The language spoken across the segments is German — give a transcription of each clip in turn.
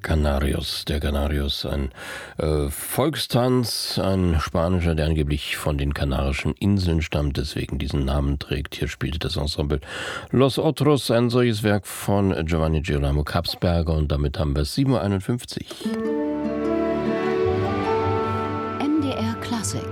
Canarios, der Canarios, ein Volkstanz, ein spanischer, der angeblich von den Kanarischen Inseln stammt, deswegen diesen Namen trägt. Hier spielte das Ensemble Los Otros, ein solches Werk von Giovanni Girolamo Kapsberger, und damit haben wir 7:51 Uhr. MDR Klassik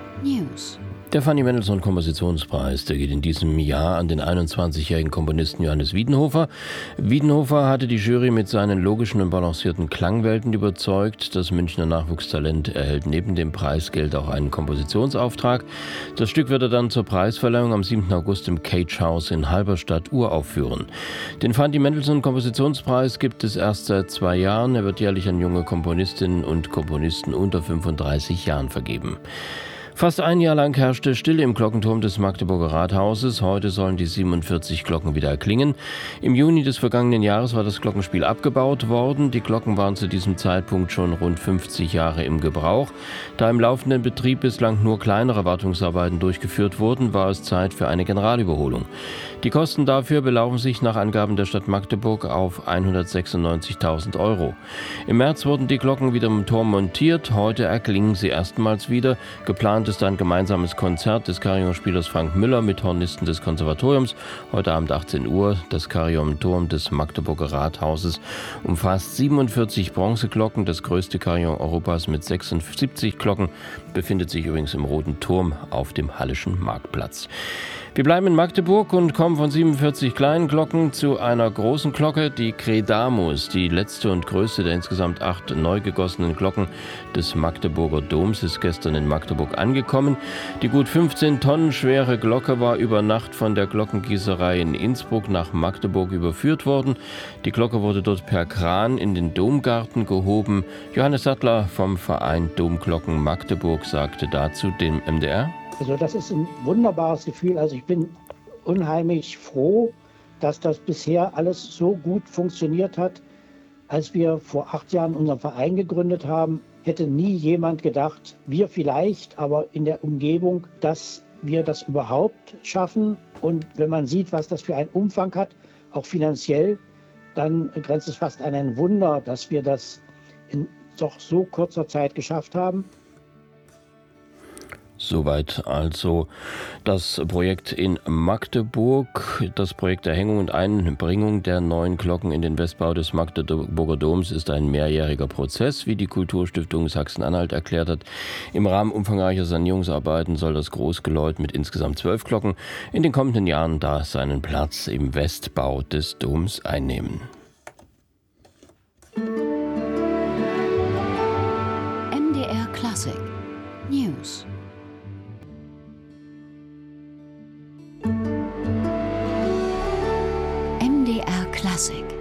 News. Der Fanny Mendelssohn Kompositionspreis, der geht in diesem Jahr an den 21-jährigen Komponisten Johannes Wiedenhofer. Wiedenhofer hatte die Jury mit seinen logischen und balancierten Klangwelten überzeugt. Das Münchner Nachwuchstalent erhält neben dem Preisgeld auch einen Kompositionsauftrag. Das Stück wird er dann zur Preisverleihung am 7. August im Cage House in Halberstadt uraufführen. Den Fanny Mendelssohn Kompositionspreis gibt es erst seit 2 Jahren. Er wird jährlich an junge Komponistinnen und Komponisten unter 35 Jahren vergeben. Fast ein Jahr lang herrschte Stille im Glockenturm des Magdeburger Rathauses. Heute sollen die 47 Glocken wieder erklingen. Im Juni des vergangenen Jahres war das Glockenspiel abgebaut worden. Die Glocken waren zu diesem Zeitpunkt schon rund 50 Jahre im Gebrauch. Da im laufenden Betrieb bislang nur kleinere Wartungsarbeiten durchgeführt wurden, war es Zeit für eine Generalüberholung. Die Kosten dafür belaufen sich nach Angaben der Stadt Magdeburg auf 196.000 €. Im März wurden die Glocken wieder im Turm montiert. Heute erklingen sie erstmals wieder. Geplant ist ein gemeinsames Konzert des Carillon-Spielers Frank Müller mit Hornisten des Konservatoriums. Heute Abend 18 Uhr. Das Carillon im Turm des Magdeburger Rathauses umfasst 47 Bronzeglocken. Das größte Carillon Europas mit 76 Glocken befindet sich übrigens im Roten Turm auf dem Hallischen Marktplatz. Wir bleiben in Magdeburg und kommen von 47 kleinen Glocken zu einer großen Glocke. Die Credamus, die letzte und größte der insgesamt 8 neu gegossenen Glocken des Magdeburger Doms, ist gestern in Magdeburg angekommen. Die gut 15 Tonnen schwere Glocke war über Nacht von der Glockengießerei in Innsbruck nach Magdeburg überführt worden. Die Glocke wurde dort per Kran in den Domgarten gehoben. Johannes Sattler vom Verein Domglocken Magdeburg sagte dazu dem MDR: Also das ist ein wunderbares Gefühl. Also ich bin unheimlich froh, dass das bisher alles so gut funktioniert hat. Als wir vor 8 Jahren unseren Verein gegründet haben, hätte nie jemand gedacht, wir vielleicht, aber in der Umgebung, dass wir das überhaupt schaffen. Und wenn man sieht, was das für einen Umfang hat, auch finanziell, dann grenzt es fast an ein Wunder, dass wir das in doch so kurzer Zeit geschafft haben. Soweit also das Projekt in Magdeburg. Das Projekt der Erhängung und Einbringung der neuen Glocken in den Westbau des Magdeburger Doms ist ein mehrjähriger Prozess, wie die Kulturstiftung Sachsen-Anhalt erklärt hat. Im Rahmen umfangreicher Sanierungsarbeiten soll das Großgeläut mit insgesamt 12 Glocken in den kommenden Jahren da seinen Platz im Westbau des Doms einnehmen. MDR Klassik News. MDR Klassik.